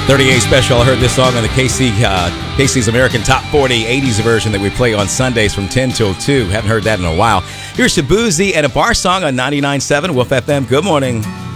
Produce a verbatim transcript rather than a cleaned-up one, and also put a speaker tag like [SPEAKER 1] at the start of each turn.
[SPEAKER 1] thirty-eight special. I heard this song on the K C, uh, K C's American Top forty eighties version that we play on Sundays from ten till two. Haven't heard that in a while. Here's Shabuzi and a bar song on ninety-nine point seven Wolf F M. Good morning.